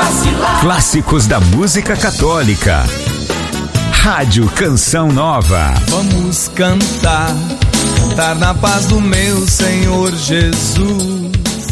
vacilar. Clássicos da música católica. Rádio Canção Nova. Vamos cantar na paz do meu Senhor Jesus.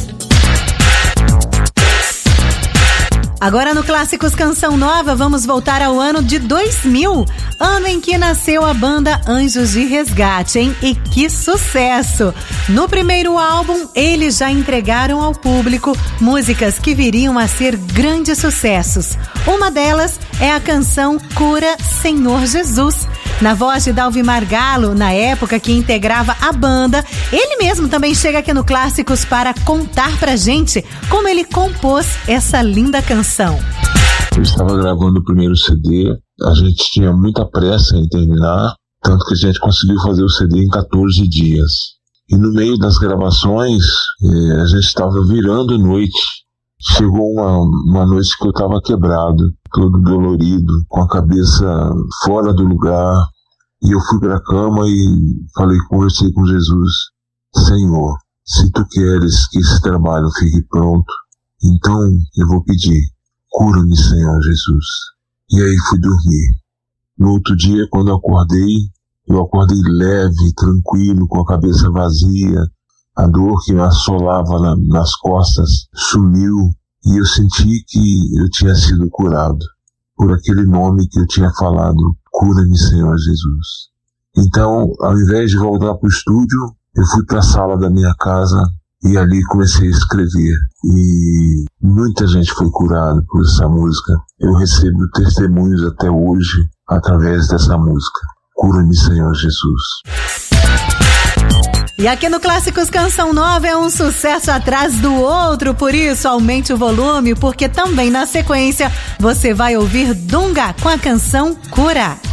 Agora no Clássicos Canção Nova, vamos voltar ao ano de 2000, ano em que nasceu a banda Anjos de Resgate, hein? E que sucesso! No primeiro álbum, eles já entregaram ao público músicas que viriam a ser grandes sucessos. Uma delas é a canção Cura, Senhor Jesus. Na voz de Dalvimar Galo, na época que integrava a banda, ele mesmo também chega aqui no Clássicos para contar pra gente como ele compôs essa linda canção. Eu estava gravando o primeiro CD, a gente tinha muita pressa em terminar, tanto que a gente conseguiu fazer o CD em 14 dias. E no meio das gravações, a gente estava virando noite. Chegou uma noite que eu estava quebrado, todo dolorido, com a cabeça fora do lugar. E eu fui para a cama e conversei com Jesus. Senhor, se tu queres que esse trabalho fique pronto, então eu vou pedir, cura-me, Senhor Jesus. E aí fui dormir. No outro dia, quando eu acordei leve, tranquilo, com a cabeça vazia. A dor que me assolava nas costas sumiu e eu senti que eu tinha sido curado por aquele nome que eu tinha falado, cura-me, Senhor Jesus. Então, ao invés de voltar para o estúdio, eu fui para a sala da minha casa e ali comecei a escrever. E muita gente foi curada por essa música. Eu recebo testemunhos até hoje através dessa música. Cura-me, Senhor Jesus. E aqui no Clássicos Canção Nova é um sucesso atrás do outro, por isso aumente o volume, porque também na sequência você vai ouvir Dunga com a canção Cura.